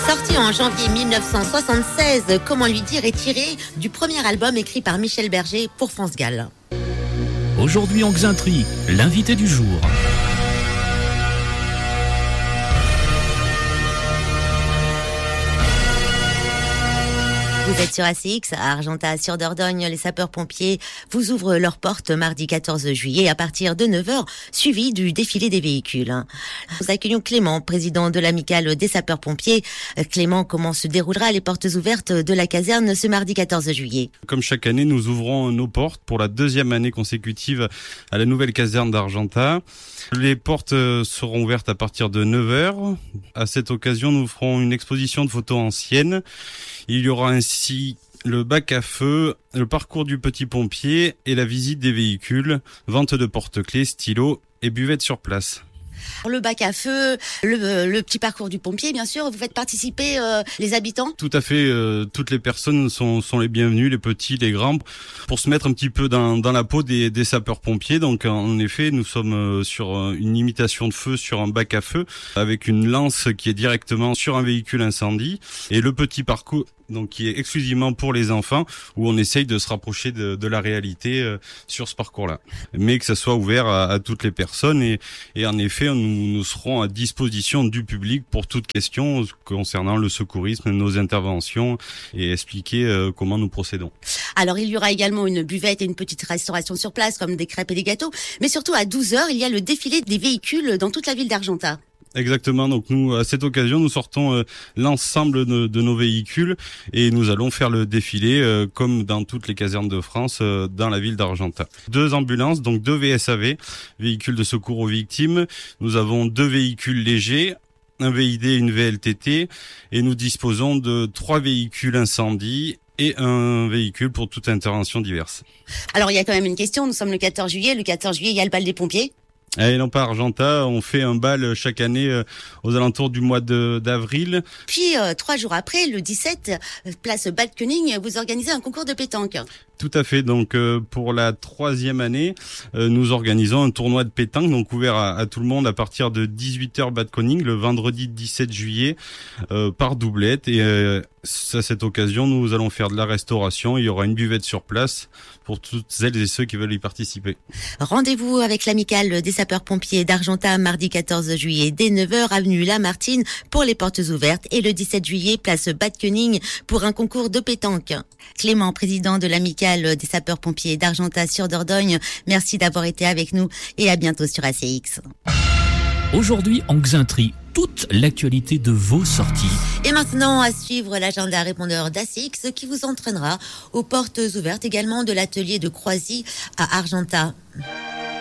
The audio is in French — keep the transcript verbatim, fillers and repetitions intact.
Sorti en janvier mille neuf cent soixante-seize, Comment lui dire est tiré du premier album écrit par Michel Berger pour France Gall. Aujourd'hui en Xainterie, l'invité du jour. Vous êtes sur A C X, à Argentat, sur Dordogne. Les sapeurs-pompiers vous ouvrent leurs portes mardi quatorze juillet à partir de neuf heures, suivi du défilé des véhicules. Nous accueillons Clément, président de l'amicale des sapeurs-pompiers. Clément, comment se déroulera les portes ouvertes de la caserne ce mardi quatorze juillet? Comme chaque année, nous ouvrons nos portes pour la deuxième année consécutive à la nouvelle caserne d'Argentat. Les portes seront ouvertes à partir de neuf heures. À cette occasion, nous ferons une exposition de photos anciennes. Il y aura ainsi le bac à feu, le parcours du petit pompier et la visite des véhicules, vente de porte-clés, stylos et buvettes sur place. Le bac à feu, le, le petit parcours du pompier, bien sûr. Vous faites participer euh, les habitants? Tout à fait. Euh, toutes les personnes sont, sont les bienvenues, les petits, les grands, pour se mettre un petit peu dans, dans la peau des, des sapeurs-pompiers. Donc, en effet, nous sommes euh, sur une imitation de feu sur un bac à feu avec une lance qui est directement sur un véhicule incendie et le petit parcours, donc qui est exclusivement pour les enfants, où on essaye de se rapprocher de, de la réalité euh, sur ce parcours-là. Mais que ça soit ouvert à, à toutes les personnes et, et en effet, nous, nous serons à disposition du public pour toute question concernant le secourisme, nos interventions et expliquer euh, comment nous procédons. Alors, il y aura également une buvette et une petite restauration sur place, comme des crêpes et des gâteaux. Mais surtout, à douze heures, il y a le défilé des véhicules dans toute la ville d'Argentat. Exactement. Donc nous, à cette occasion, nous sortons euh, l'ensemble de, de nos véhicules et nous allons faire le défilé euh, comme dans toutes les casernes de France euh, dans la ville d'Argentat. Deux ambulances, donc deux V S A V, véhicules de secours aux victimes. Nous avons deux véhicules légers, un V I D et une V L T T, et nous disposons de trois véhicules incendie et un véhicule pour toute intervention diverse. Alors il y a quand même une question. Nous sommes le quatorze juillet. Le quatorze juillet, il y a le bal des pompiers. Et non pas Argentat, on fait un bal chaque année euh, aux alentours du mois de, d'avril. Puis euh, trois jours après, le dix-sept, place Bad Koning, vous organisez un concours de pétanque. Tout à fait. Donc euh, pour la troisième année, euh, nous organisons un tournoi de pétanque, donc ouvert à, à tout le monde à partir de dix-huit heures Bad Koning, le vendredi dix-sept juillet, euh, par doublette. Et euh, à cette occasion, nous allons faire de la restauration. Il y aura une buvette sur place pour toutes celles et ceux qui veulent y participer. Rendez-vous avec l'amicale des sapeurs-pompiers d'Argentat mardi quatorze juillet dès neuf heures, avenue Lamartine pour les portes ouvertes, et le dix-sept juillet, place Bad Koning pour un concours de pétanque. Clément, président de l'amicale des sapeurs-pompiers d'Argentat sur Dordogne, merci d'avoir été avec nous et à bientôt sur A C X. Aujourd'hui en Xainterie, toute l'actualité de vos sorties. Et maintenant, à suivre l'agenda répondeur d'A C X qui vous entraînera aux portes ouvertes également de l'atelier de Croisy à Argentat.